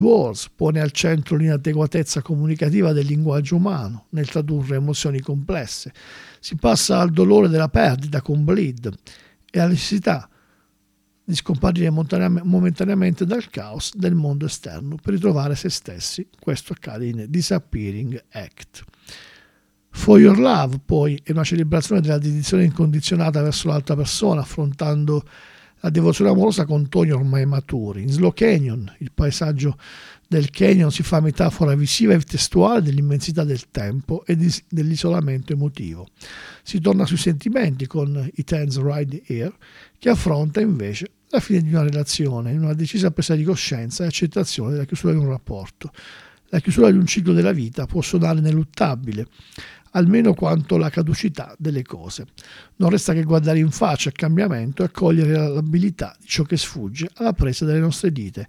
Wars pone al centro l'inadeguatezza comunicativa del linguaggio umano nel tradurre emozioni complesse. Si passa al dolore della perdita con Bleed e alla necessità di scomparire momentaneamente dal caos del mondo esterno per ritrovare se stessi. Questo accade in Disappearing Act. For Your Love poi è una celebrazione della dedizione incondizionata verso l'altra persona, affrontando la devozione amorosa con toni ormai maturi. In Slow Canyon, il paesaggio del canyon si fa metafora visiva e testuale dell'immensità del tempo e dell'isolamento emotivo. Si torna sui sentimenti con It Ends Right Here, che affronta invece la fine di una relazione, in una decisa presa di coscienza e accettazione della chiusura di un rapporto. La chiusura di un ciclo della vita può suonare ineluttabile, almeno quanto la caducità delle cose. Non resta che guardare in faccia il cambiamento e accogliere l'abilità di ciò che sfugge alla presa delle nostre dita,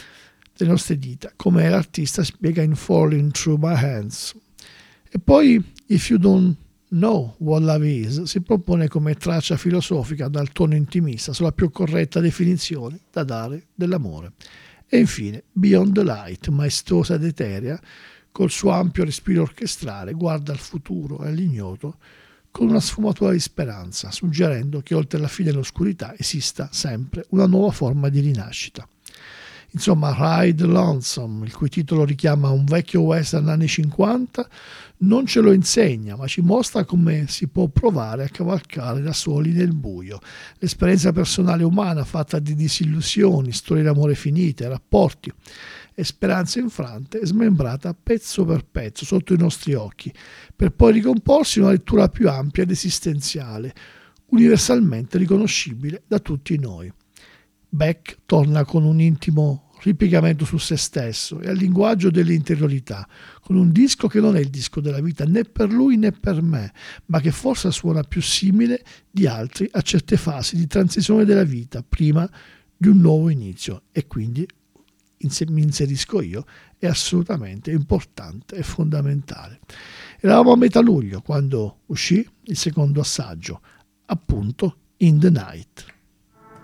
come l'artista spiega in Falling Through My Hands. E poi If You Don't Know What Love Is si propone come traccia filosofica dal tono intimista sulla più corretta definizione da dare dell'amore. E infine Beyond the Light, maestosa ed eterea, col suo ampio respiro orchestrale, guarda al futuro e all'ignoto con una sfumatura di speranza, suggerendo che oltre alla fine dell'oscurità esista sempre una nuova forma di rinascita. Insomma, Ride Lonesome, il cui titolo richiama un vecchio western anni 50, non ce lo insegna, ma ci mostra come si può provare a cavalcare da soli nel buio. L'esperienza personale umana fatta di disillusioni, storie d'amore finite, rapporti e speranze infrante è smembrata pezzo per pezzo sotto i nostri occhi, per poi ricomporsi in una lettura più ampia ed esistenziale, universalmente riconoscibile da tutti noi. Beck torna con un intimo ripiegamento su se stesso e al linguaggio dell'interiorità, con un disco che non è il disco della vita né per lui né per me, ma che forse suona più simile di altri a certe fasi di transizione della vita prima di un nuovo inizio, e quindi mi inserisco io, è assolutamente importante e fondamentale. Eravamo a metà luglio quando uscì il secondo assaggio, appunto In the Night.